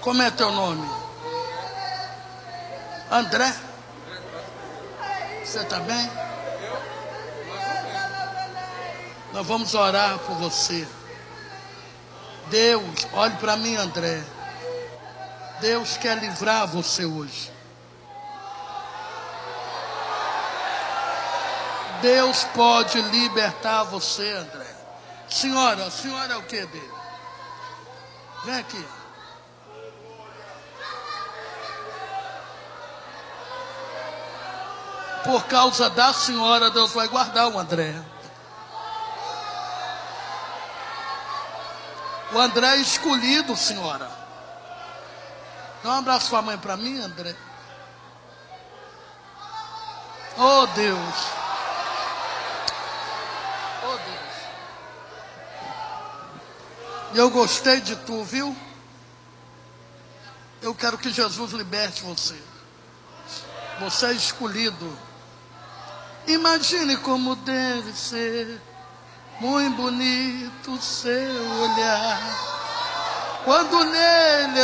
Como é teu nome? André? Você está bem? Nós vamos orar por você. Deus, olhe para mim, André. Deus quer livrar você hoje. Deus pode libertar você, André. Senhora, a senhora é o que dele? Vem aqui. Por causa da senhora, Deus vai guardar o André. O André é escolhido, senhora. Dá um abraço sua mãe para mim, André. Oh, Deus. Oh, Deus. Eu gostei de tu, viu? Eu quero que Jesus liberte você. Você é escolhido. Imagine como deve ser. Muito bonito seu olhar. Quando nele